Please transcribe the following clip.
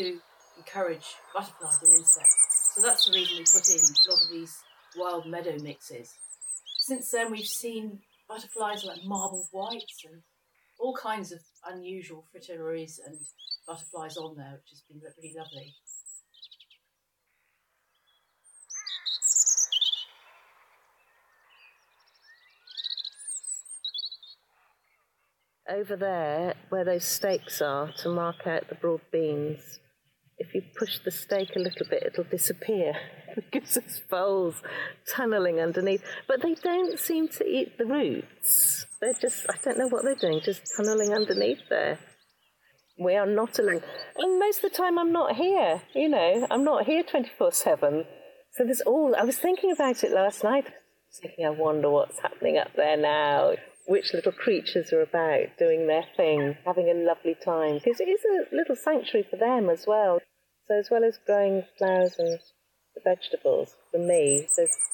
to encourage butterflies and insects. So that's the reason we put in a lot of these wild meadow mixes. Since then, we've seen butterflies like marble whites and all kinds of unusual fritillaries and butterflies on there, which has been really lovely. Over there, where those stakes are to mark out the broad beans, if you push the stake a little bit, it'll disappear because there's voles tunnelling underneath. But they don't seem to eat the roots. They're just, I don't know what they're doing, just tunnelling underneath there. We are not alone. And most of the time I'm not here, I'm not here 24/7. So there's I was thinking about it last night. I was thinking, I wonder what's happening up there now. Which little creatures are about doing their thing, having a lovely time. Because it is a little sanctuary for them as well. So as well as growing flowers and the vegetables, for me, there's